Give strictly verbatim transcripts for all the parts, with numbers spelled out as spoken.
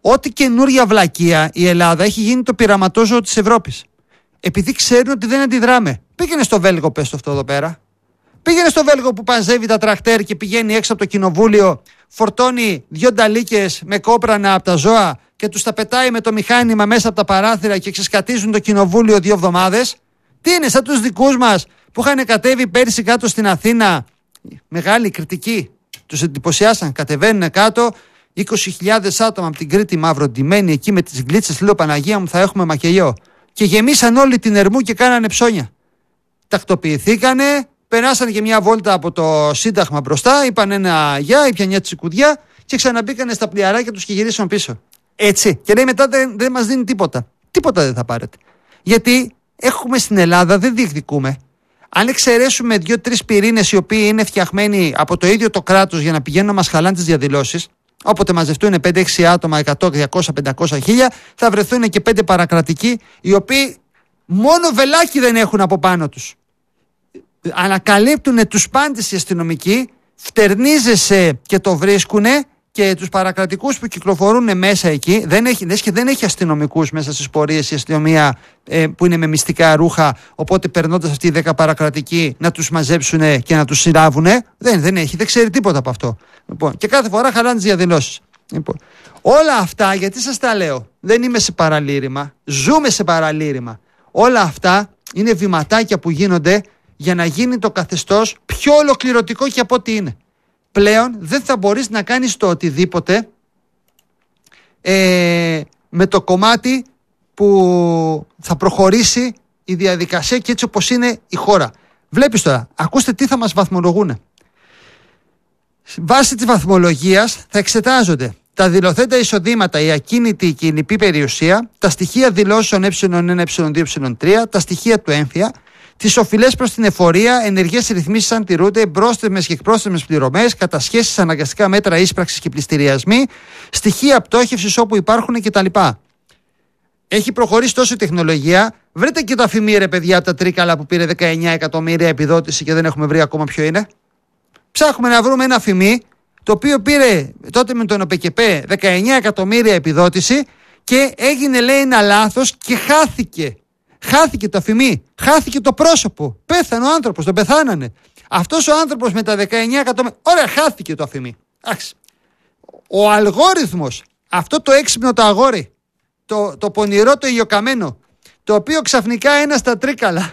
ό,τι καινούρια βλακεία η Ελλάδα έχει γίνει το πειραματόζωο της Ευρώπης. Επειδή ξέρουν ότι δεν αντιδράμε. Πήγαινε στο Βέλγο, πες το αυτό εδώ πέρα. Πήγαινε στο Βέλγο που παζεύει τα τρακτέρ και πηγαίνει έξω από το κοινοβούλιο, φορτώνει δυο νταλίκες με κόπρανα από τα ζώα και τους τα πετάει με το μηχάνημα μέσα από τα παράθυρα και ξεσκατίζουν το κοινοβούλιο δύο εβδομάδες. Τι είναι, σαν τους δικούς μας που είχαν κατέβει πέρσι κάτω στην Αθήνα, μεγάλη κριτική. Τους εντυπωσιάσαν, κατεβαίνουν κάτω. είκοσι χιλιάδες άτομα από την Κρήτη μαυροντημένοι εκεί με τις γλίτσες. Λέω Παναγία μου, θα έχουμε μακελιό. Και γεμίσαν όλη την Ερμού και κάνανε ψώνια. Τακτοποιηθήκανε, περάσανε και μια βόλτα από το Σύνταγμα μπροστά, είπαν ένα γεια, ήπιαν μια τσικουδιά και ξαναμπήκανε στα πλοιαράκια τους και γυρίσαν πίσω. Έτσι. Και λέει μετά δεν, δεν μας δίνει τίποτα. Τίποτα δεν θα πάρετε. Γιατί έχουμε στην Ελλάδα, δεν διεκδικούμε. Αν εξαιρέσουμε δύο-τρεις πυρήνες οι οποίοι είναι φτιαχμένοι από το ίδιο το κράτος για να πηγαίνουν να μας χαλάνε τις διαδηλώσεις, όποτε μαζευτούν πέντε έξι άτομα, εκατό, διακόσια, πεντακόσια, χίλια, θα βρεθούν και πέντε παρακρατικοί, οι οποίοι μόνο βελάκι δεν έχουν από πάνω τους. Ανακαλύπτουν τους πάντες οι αστυνομικοί, φτερνίζεσαι και το βρίσκουνε, και τους παρακρατικούς που κυκλοφορούν μέσα εκεί, δεν έχει, και δεν έχει αστυνομικούς μέσα στις πορείες η αστυνομία ε, που είναι με μυστικά ρούχα, οπότε περνώντας αυτοί οι δέκα παρακρατικοί να τους μαζέψουν και να τους συλλάβουν, δεν, δεν έχει, δεν ξέρει τίποτα από αυτό. Λοιπόν, και κάθε φορά χαλάνε τις διαδηλώσεις. Λοιπόν, όλα αυτά, γιατί σας τα λέω, δεν είμαι σε παραλήρημα, ζούμε σε παραλήρημα. Όλα αυτά είναι βηματάκια που γίνονται για να γίνει το καθεστώς πιο ολοκληρωτικό και από ό,τι είναι. Πλέον δεν θα μπορείς να κάνεις το οτιδήποτε ε, με το κομμάτι που θα προχωρήσει η διαδικασία και έτσι όπως είναι η χώρα. Βλέπεις τώρα, ακούστε τι θα μας βαθμολογούνε. Βάσει της βαθμολογίας θα εξετάζονται τα δηλωθέντα εισοδήματα, η ακίνητη και η νηπή περιουσία, τα στοιχεία δηλώσεων ε ένα, ε δύο, ε τρία, τα στοιχεία του έμφυα, τις οφειλές προς την εφορία, ενεργές ρυθμίσεις αν τηρούνται, μπρόστεμες και εκπρόστεμες πληρωμές, κατασχέσεις, αναγκαστικά μέτρα ίσπραξης και πληστηριασμοί, στοιχεία πτώχευσης όπου υπάρχουν κτλ. Έχει προχωρήσει τόσο η τεχνολογία. Βρείτε και το αφημί, ρε παιδιά, από τα Τρίκαλα που πήρε δεκαεννιά εκατομμύρια επιδότηση και δεν έχουμε βρει ακόμα ποιο είναι. Ψάχνουμε να βρούμε ένα αφημί το οποίο πήρε τότε με τον ΟΠΕΚΕΠΕ δεκαεννιά εκατομμύρια επιδότηση και έγινε, λέει, ένα λάθος και χάθηκε. Χάθηκε το αφημί, χάθηκε το πρόσωπο. Πέθανε ο άνθρωπος, τον πεθάνανε. Αυτός ο άνθρωπος με τα δεκαεννιά εκατομμύρια. Ωραία, χάθηκε το αφημί. Άξι. Ο αλγόριθμος, αυτό το έξυπνο το αγόρι, το, το πονηρό το ηλιοκαμένο, το οποίο ξαφνικά ένα στα Τρίκαλα.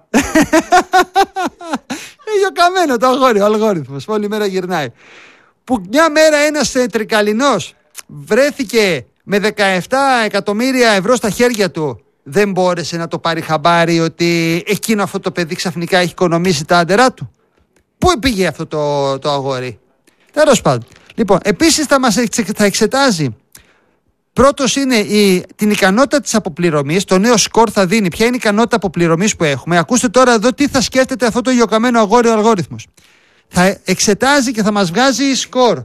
Ηλιοκαμένο το αγόρι, ο αλγόριθμος, όλη μέρα γυρνάει. Που μια μέρα ένας τρικαλινός βρέθηκε με δεκαεπτά εκατομμύρια ευρώ στα χέρια του. Δεν μπόρεσε να το πάρει χαμπάρι ότι εκείνο αυτό το παιδί ξαφνικά έχει οικονομήσει τα άντερά του. Πού πήγε αυτό το, το αγόρι? Τέλος πάντων. Λοιπόν, επίσης θα μας θα εξετάζει. Πρώτος είναι η, την ικανότητα της αποπληρωμής. Το νέο σκορ θα δίνει ποια είναι η ικανότητα αποπληρωμής που έχουμε. Ακούστε τώρα εδώ τι θα σκέφτεται αυτό το ηλιοκαμένο αγόρι ο αλγόριθμος. Θα εξετάζει και θα μας βγάζει σκορ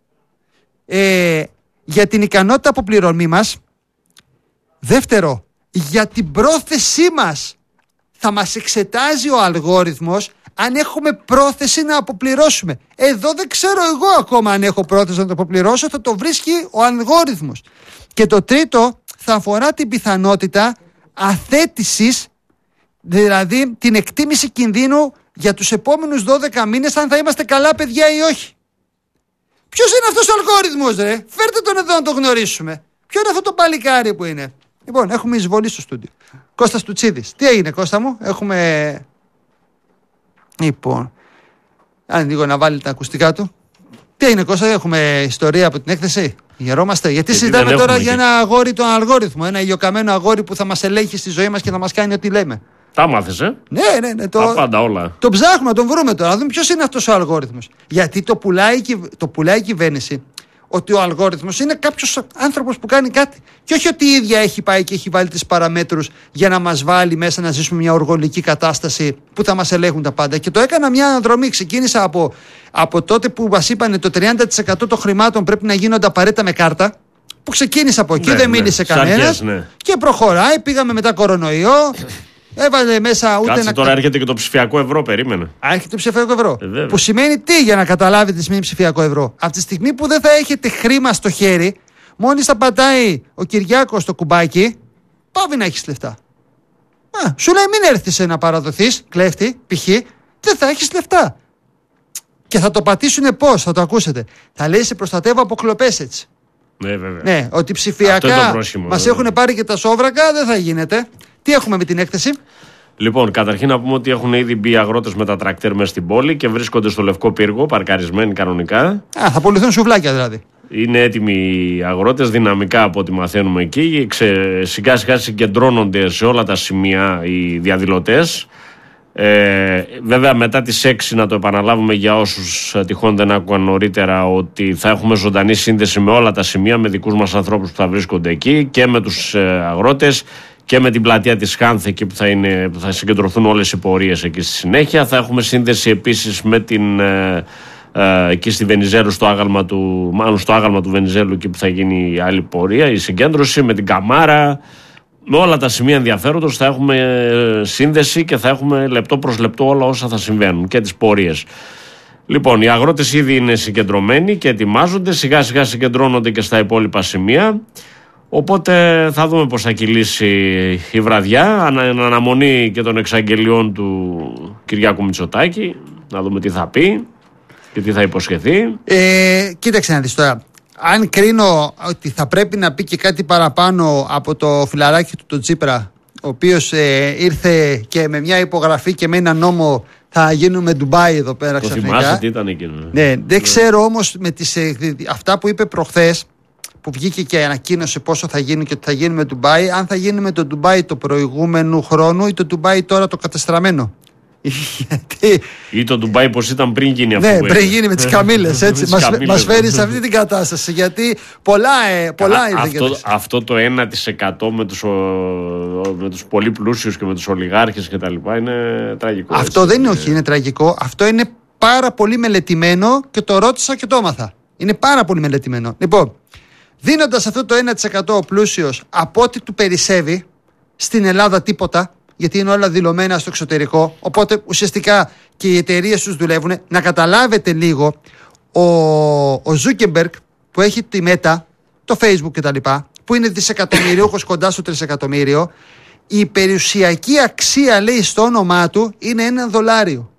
ε, για την ικανότητα αποπληρωμή μας. Δεύτερο, για την πρόθεσή μας. Θα μας εξετάζει ο αλγόριθμος αν έχουμε πρόθεση να αποπληρώσουμε. Εδώ δεν ξέρω εγώ ακόμα αν έχω πρόθεση να το αποπληρώσω, θα το βρίσκει ο αλγόριθμος. Και το τρίτο θα αφορά την πιθανότητα αθέτησης, δηλαδή την εκτίμηση κινδύνου για τους επόμενους δώδεκα μήνες, αν θα είμαστε καλά παιδιά ή όχι. Ποιος είναι αυτός ο αλγόριθμος, ρε? Φέρτε τον εδώ να το γνωρίσουμε. Ποιο είναι αυτό το παλικάρι που είναι? Λοιπόν, έχουμε εισβολή στο στούντιο. Κώστας Τουτσίδης. Τι έγινε, Κώστα μου? Έχουμε... Λοιπόν, αν λίγο να βάλει τα ακουστικά του. Τι έγινε, Κώστα? Έχουμε ιστορία από την έκθεση? Γερόμαστε. Γιατί, Γιατί συζητάμε τώρα για ένα αγόρι, τον αλγόριθμο. Ένα ηλιοκαμένο αγόρι που θα μας ελέγχει στη ζωή μας και θα μας κάνει ό,τι λέμε. Τα μάθες, ε? Ναι, ναι, ναι. Το... Τα πάντα όλα. Το ψάχνουμε, να τον βρούμε τώρα. Να δούμε ποιος είναι αυτός ο αλγόριθμος. Γιατί το πουλάει, το πουλάει η κυβέρνηση. Ότι ο αλγόριθμος είναι κάποιος άνθρωπος που κάνει κάτι. Και όχι ότι η ίδια έχει πάει και έχει βάλει τις παραμέτρους για να μας βάλει μέσα να ζήσουμε μια οργολική κατάσταση που θα μας ελέγχουν τα πάντα. Και το έκανα μια αναδρομή. Ξεκίνησα από, από τότε που μας είπανε το τριάντα τοις εκατό των χρημάτων πρέπει να γίνονται απαραίτητα με κάρτα. Που ξεκίνησα από εκεί, ναι, δεν μίλησε ναι, κανένας. Ναι. Και προχωράει, πήγαμε μετά κορονοϊό. Έβαλε μέσα ούτε Κάτσε να... τώρα έρχεται και το ψηφιακό ευρώ, περίμενε. Α, έρχεται το ψηφιακό ευρώ. Ε, που σημαίνει τι, για να καταλάβετε τι σημαίνει ψηφιακό ευρώ? Από τη στιγμή που δεν θα έχετε χρήμα στο χέρι, Μόλις θα πατάει ο Κυριάκος το κουμπάκι, πάβει να έχεις λεφτά. Α, σου λέει μην έρθεις να παραδοθείς, κλέφτη, π.χ. δεν θα έχεις λεφτά. Και θα το πατήσουνε πώς, θα το ακούσετε. Θα λέει σε προστατεύω από κλοπές έτσι. Ναι, βέβαια. Ναι, ότι ψηφιακά μας έχουν πάρει και τα σόβρακα, δεν θα γίνεται. Τι έχουμε με την έκθεση? Λοιπόν, καταρχήν να πούμε ότι έχουν ήδη μπει αγρότες με τα τρακτέρ μέσα στην πόλη και βρίσκονται στο Λευκό Πύργο, παρκαρισμένοι κανονικά. Α, θα πουληθούν σουβλάκια δηλαδή. Είναι έτοιμοι οι αγρότες, δυναμικά από ό,τι μαθαίνουμε εκεί. Ξε, σιγά σιγά συγκεντρώνονται σε όλα τα σημεία οι διαδηλωτές. Ε, βέβαια μετά τις έξι, να το επαναλάβουμε για όσους τυχόν δεν άκουγαν νωρίτερα, ότι θα έχουμε ζωντανή σύνδεση με όλα τα σημεία, με δικούς μας ανθρώπους που θα βρίσκονται εκεί και με τους ε, αγρότες και με την πλατεία της Χάνθ, εκεί που θα, είναι, που θα συγκεντρωθούν όλες οι πορείες εκεί στη συνέχεια. Θα έχουμε σύνδεση επίσης με την ε, ε, εκεί στη Βενιζέλου, στο άγαλμα του, μάλλον στο άγαλμα του Βενιζέλου, εκεί που θα γίνει η άλλη πορεία, η συγκέντρωση, με την Καμάρα. Με όλα τα σημεία ενδιαφέροντος θα έχουμε σύνδεση και θα έχουμε λεπτό προς λεπτό όλα όσα θα συμβαίνουν και τις πορείες. Λοιπόν, οι αγρότες ήδη είναι συγκεντρωμένοι και ετοιμάζονται, σιγά σιγά συγκεντρώνονται και στα υπόλοιπα σημεία. Οπότε θα δούμε πώς θα κυλήσει η βραδιά, εν αναμονή και των εξαγγελιών του Κυριάκου Μητσοτάκη, να δούμε τι θα πει και τι θα υποσχεθεί. Ε, κοίταξε να δεις τώρα. Αν κρίνω ότι θα πρέπει να πει και κάτι παραπάνω από το φιλαράκι του τον Τσίπρα, ο οποίος ε, ήρθε και με μια υπογραφή και με ένα νόμο θα γίνουμε Ντουμπάι εδώ πέρα ξαφνικά. Το θυμάσαι τι ήταν εκείνο. Ναι, δεν ξέρω όμως με τις, ε, αυτά που είπε προχθές, που βγήκε και ανακοίνωσε πόσο θα γίνει και ότι θα γίνουμε Ντουμπάι, αν θα γίνουμε το Ντουμπάι το προηγούμενου χρόνου ή το Ντουμπάι τώρα το κατεστραμμένο. Γιατί... Ή το Ντουμπάι πως ήταν πριν γίνει αυτό. Ναι, που πριν γίνει με τις καμήλες. Έτσι. μας, μας φέρει σε αυτή την κατάσταση. Γιατί πολλά, ε, πολλά Κα, αυτό, αυτό το ένα τοις εκατό με τους, με τους πολύ πλούσιους και με τους ολιγάρχες και τα λοιπά είναι τραγικό. Αυτό έτσι, δεν είναι ε... όχι, είναι τραγικό. Αυτό είναι πάρα πολύ μελετημένο και το ρώτησα και το έμαθα. Είναι πάρα πολύ μελετημένο. Λοιπόν, δίνοντας αυτό το ένα τοις εκατό ο πλούσιος από ό,τι του περισσεύει, στην Ελλάδα τίποτα, γιατί είναι όλα δηλωμένα στο εξωτερικό, οπότε ουσιαστικά και οι εταιρείες τους δουλεύουν. Να καταλάβετε λίγο, ο, ο Ζούκεμπεργκ που έχει τη Μέτα, το Facebook κτλ., που είναι δισεκατομμυρίουχος κοντά στο τρισεκατομμύριο, η περιουσιακή αξία, λέει, στο όνομά του είναι ένα δολάριο.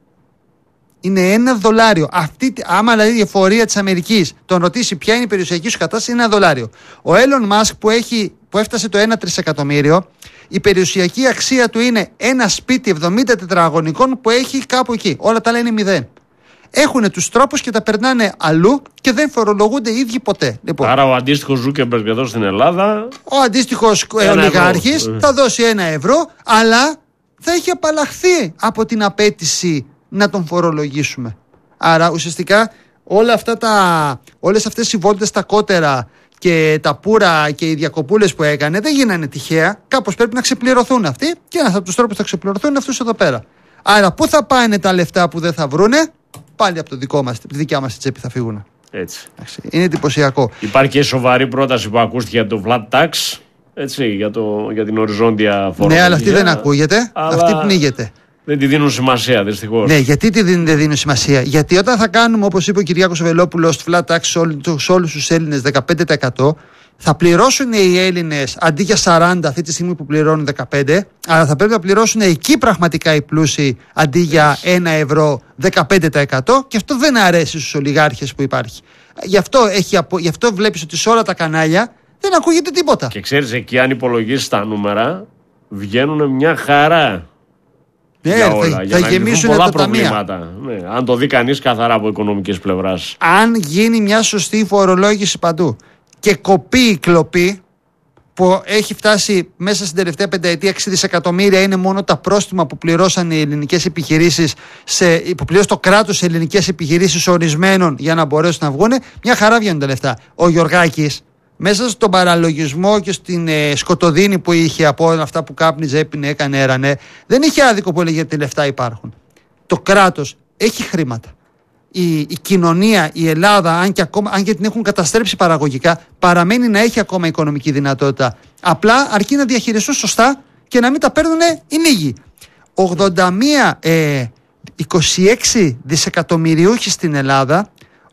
Είναι ένα δολάριο. Αυτή, άμα δηλαδή η εφορία της Αμερικής τον ρωτήσει ποια είναι η περιουσιακή σου κατάσταση, είναι ένα δολάριο. Ο Elon Musk που, έχει, που έφτασε το ένα τρισεκατομμύριο, η περιουσιακή αξία του είναι ένα σπίτι εβδομήντα τετραγωνικών που έχει κάπου εκεί. Όλα τα άλλα είναι μηδέν. Έχουν τους τρόπους και τα περνάνε αλλού και δεν φορολογούνται οι ίδιοι ποτέ. Λοιπόν, άρα ο αντίστοιχος Ζούκεμπεργκ εδώ στην Ελλάδα, ο αντίστοιχος ολιγάρχης θα δώσει ένα ευρώ, αλλά θα έχει απαλλαχθεί από την απέτηση να τον φορολογήσουμε. Άρα ουσιαστικά όλα αυτά τα, όλες αυτές οι βόλτες στα κότερα και τα πουρα και οι διακοπούλες που έκανε δεν γίνανε τυχαία. Κάπως πρέπει να ξεπληρωθούν αυτοί και ένας από τους τρόπους που θα ξεπληρωθούν είναι αυτούς εδώ πέρα. Άρα πού θα πάνε τα λεφτά που δεν θα βρούνε? Πάλι από το δικό μας, τη δικιά μας τσέπη θα φύγουν. Έτσι. Είναι εντυπωσιακό. Υπάρχει και σοβαρή πρόταση που ακούστηκε για το flat tax, έτσι, για, το, για την οριζόντια φορολογία. Ναι, αλλά αυτή δεν ακούγεται. Αλλά... αυτή πνίγεται. Δεν τη δίνουν σημασία, δυστυχώς. Ναι, γιατί τη δίνουν, δεν δίνουν σημασία? Γιατί όταν θα κάνουμε, όπως είπε ο Κυριάκος Βελόπουλος, flat tax σε όλους τους Έλληνες δεκαπέντε τοις εκατό, θα πληρώσουν οι Έλληνες αντί για σαράντα αυτή τη στιγμή που πληρώνουν δεκαπέντε, αλλά θα πρέπει να πληρώσουν εκεί πραγματικά οι πλούσιοι αντί για ένα ευρώ δεκαπέντε τοις εκατό, και αυτό δεν αρέσει στους ολιγάρχες που υπάρχει. Γι' αυτό, έχει, γι' αυτό βλέπεις ότι σε όλα τα κανάλια δεν ακούγεται τίποτα. Και ξέρεις, εκεί αν υπολογίσεις τα νούμερα, βγαίνουν μια χαρά. Ναι, για όλα, θα, για θα γεμίσουν πολλά τα προβλήματα. Ναι, αν το δει κανείς καθαρά από οικονομικής πλευράς. Αν γίνει μια σωστή φορολόγηση παντού και κοπεί η κλοπή, που έχει φτάσει μέσα στην τελευταία πενταετία έξι δισεκατομμύρια είναι μόνο τα πρόστιμα που πληρώσαν οι ελληνικές επιχειρήσεις, σε, που πληρώσει το κράτος σε ελληνικές επιχειρήσεις ορισμένων για να μπορέσουν να βγουν, μια χαρά βγαίνουν τα λεφτά. Ο Γιωργάκης, μέσα στον παραλογισμό και στην ε, σκοτωδίνη που είχε από όλα αυτά που κάπνιζε, έπινε, έκανε, έρανε, δεν είχε άδικο που έλεγε ότι λεφτά υπάρχουν. Το κράτος έχει χρήματα. Η, η κοινωνία, η Ελλάδα, αν και, ακόμα, αν και την έχουν καταστρέψει παραγωγικά, παραμένει να έχει ακόμα οικονομική δυνατότητα. Απλά αρκεί να διαχειριστούν σωστά και να μην τα παίρνουν οι λίγοι. ογδόντα μία, ε, είκοσι έξι δισεκατομμυριούχοι στην Ελλάδα,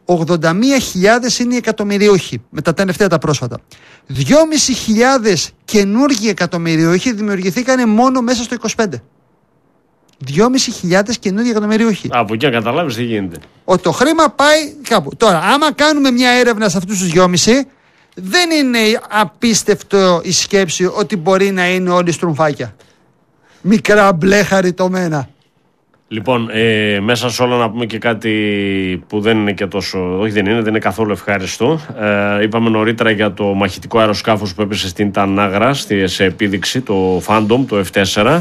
ογδόντα μία χιλιάδες είναι οι εκατομμυριούχοι με τα τελευταία τα πρόσφατα. δυόμισι χιλιάδες καινούργιοι εκατομμυριούχοι δημιουργηθήκανε μόνο μέσα στο είκοσι πέντε. δυόμισι χιλιάδες καινούργιοι εκατομμυριούχοι. Από εκεί να καταλάβεις τι γίνεται. Ότι το χρήμα πάει κάπου. Τώρα, άμα κάνουμε μια έρευνα σε αυτούς τους δυόμισι, δεν είναι απίστευτο η σκέψη ότι μπορεί να είναι όλοι στρουμφάκια. Μικρά μπλε χαριτωμένα. Λοιπόν, ε, μέσα σε όλα να πούμε και κάτι που δεν είναι και τόσο. Όχι, δεν είναι, δεν είναι καθόλου ευχάριστο. Ε, είπαμε νωρίτερα για το μαχητικό αεροσκάφος που έπεσε στην Τανάγρα σε επίδειξη, το Phantom, το εφ τέσσερα.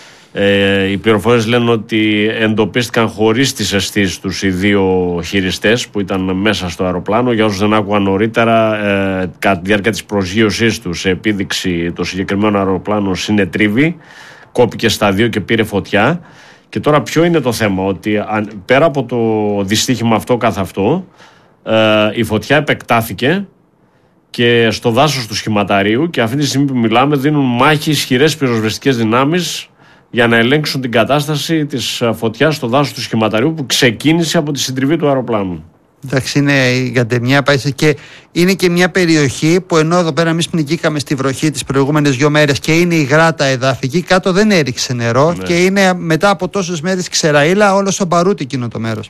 Ε, οι πληροφορίες λένε ότι εντοπίστηκαν χωρίς τις αισθήσεις τους οι δύο χειριστές που ήταν μέσα στο αεροπλάνο. Για όσους δεν άκουγαν νωρίτερα, ε, κατά τη διάρκεια της προσγείωσής τους σε επίδειξη, το συγκεκριμένο αεροπλάνο συνετρίβη, κόπηκε στα δύο και πήρε φωτιά. Και τώρα ποιο είναι το θέμα, ότι αν, πέρα από το δυστύχημα αυτό καθ' αυτό, ε, η φωτιά επεκτάθηκε και στο δάσος του σχηματαρίου, και αυτή τη στιγμή που μιλάμε δίνουν μάχη ισχυρές πυροσβεστικές δυνάμεις για να ελέγξουν την κατάσταση της φωτιάς στο δάσος του σχηματαρίου που ξεκίνησε από τη συντριβή του αεροπλάνου. Εντάξει, είναι η Γαντεμιά, πάει και είναι και μια περιοχή που ενώ εδώ πέρα εμείς πνιγήκαμε στη βροχή τις προηγούμενες δύο μέρες και είναι υγρά τα εδάφη, εκεί κάτω δεν έριξε νερό, ναι. Και είναι μετά από τόσες μέρες ξεραίλα όλο στο μπαρούτι εκείνο το μέρος.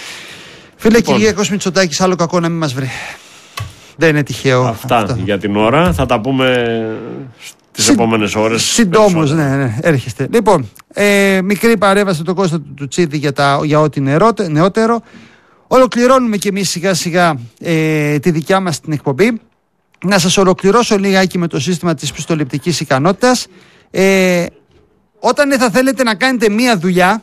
Φίλε, λοιπόν, Κυριάκος Μητσοτάκης, άλλο κακό να μην μας βρει. Δεν είναι τυχαίο. Αυτά αυτό. Για την ώρα, θα τα πούμε τις Συ... επόμενες ώρες. Συντόμως, ναι, ναι, έρχεστε. Λοιπόν, ε, μικρή παρέμβαση του Κώστα του Τσίδη για, τα, για ό,τι νεότερο. Ολοκληρώνουμε και εμείς σιγά σιγά ε, τη δικιά μας την εκπομπή. Να σας ολοκληρώσω λιγάκι με το σύστημα της πιστοληπτικής ικανότητας. Ε, όταν θα θέλετε να κάνετε μία δουλειά,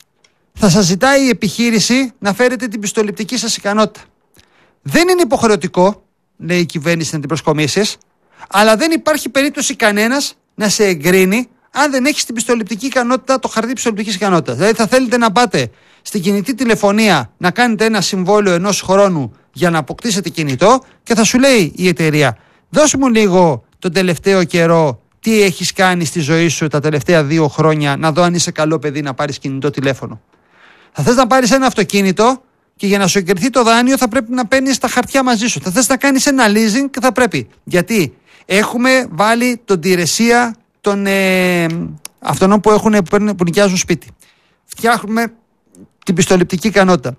θα σας ζητάει η επιχείρηση να φέρετε την πιστοληπτική σας ικανότητα. Δεν είναι υποχρεωτικό, λέει η κυβέρνηση, να την προσκομίσεις, αλλά δεν υπάρχει περίπτωση κανένας να σε εγκρίνει αν δεν έχεις την πιστοληπτική ικανότητα, το χαρτί πιστοληπτικής ικανότητας. Δηλαδή θα θέλετε να πάτε στην κινητή τηλεφωνία να κάνετε ένα συμβόλαιο ενός χρόνου για να αποκτήσετε κινητό και θα σου λέει η εταιρεία, δώσ' μου λίγο τον τελευταίο καιρό τι έχεις κάνει στη ζωή σου τα τελευταία δύο χρόνια, να δω αν είσαι καλό παιδί να πάρεις κινητό τηλέφωνο. Θα θες να πάρεις ένα αυτοκίνητο και για να σου εγκριθεί το δάνειο θα πρέπει να παίρνεις τα χαρτιά μαζί σου. Θα θες να κάνεις ένα leasing και θα πρέπει. Γιατί έχουμε βάλει τον τηρεσία των ε, αυτών που, έχουν, που, που νοικιάζουν σπίτι. Φτιάχνουμε την πιστοληπτική ικανότητα.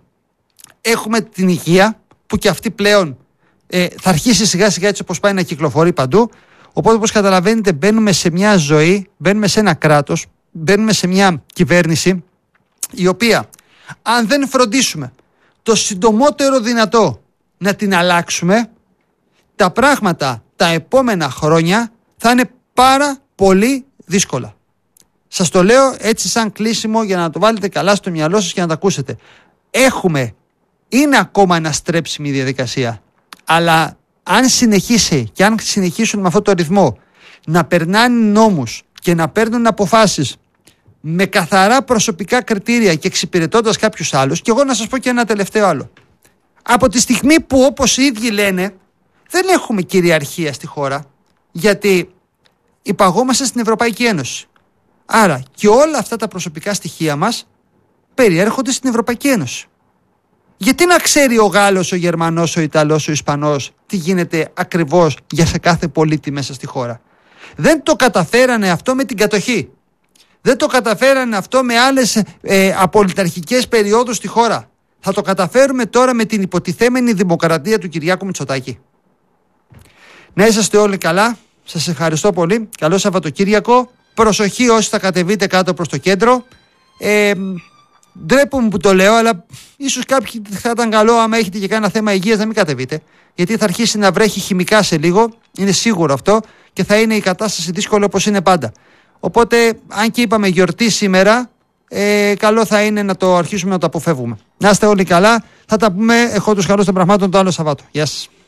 Έχουμε την υγεία που και αυτή πλέον ε, θα αρχίσει σιγά σιγά έτσι όπως πάει να κυκλοφορεί παντού. Οπότε όπως καταλαβαίνετε μπαίνουμε σε μια ζωή, μπαίνουμε σε ένα κράτος, μπαίνουμε σε μια κυβέρνηση η οποία αν δεν φροντίσουμε το συντομότερο δυνατό να την αλλάξουμε, τα πράγματα τα επόμενα χρόνια θα είναι πάρα πολύ δύσκολα. Σας το λέω έτσι σαν κλείσιμο για να το βάλετε καλά στο μυαλό σας και να το ακούσετε. Έχουμε, είναι ακόμα αναστρέψιμη η διαδικασία, αλλά αν συνεχίσει και αν συνεχίσουν με αυτό το ρυθμό να περνάνε νόμους και να παίρνουν αποφάσεις με καθαρά προσωπικά κριτήρια και εξυπηρετώντας κάποιους άλλους, και εγώ να σας πω και ένα τελευταίο άλλο. Από τη στιγμή που όπως οι ίδιοι λένε δεν έχουμε κυριαρχία στη χώρα, γιατί υπαγόμαστε στην Ευρωπαϊκή Ένωση. Άρα και όλα αυτά τα προσωπικά στοιχεία μας περιέρχονται στην Ευρωπαϊκή Ένωση. Γιατί να ξέρει ο Γάλλος, ο Γερμανός, ο Ιταλός, ο Ισπανός τι γίνεται ακριβώς για σε κάθε πολίτη μέσα στη χώρα. Δεν το καταφέρανε αυτό με την κατοχή. Δεν το καταφέρανε αυτό με άλλες ε, απολυταρχικές περιόδους στη χώρα. Θα το καταφέρουμε τώρα με την υποτιθέμενη δημοκρατία του Κυριάκου Μητσοτάκη. Να είσαστε όλοι καλά. Σας ευχαριστώ πολύ. Καλό Σαββατοκύριακο. Προσοχή όσοι θα κατεβείτε κάτω προς το κέντρο. Ε, ντρέπομαι που το λέω, αλλά ίσως κάποιοι θα ήταν καλό άμα έχετε και κανένα θέμα υγείας να μην κατεβείτε. Γιατί θα αρχίσει να βρέχει χημικά σε λίγο. Είναι σίγουρο αυτό. Και θα είναι η κατάσταση δύσκολη όπως είναι πάντα. Οπότε, αν και είπαμε γιορτή σήμερα, ε, καλό θα είναι να το αρχίσουμε να το αποφεύγουμε. Να είστε όλοι καλά. Θα τα πούμε, έχω τους καλούς των πραγμάτων το άλλο Σαββάτο. Γεια σας.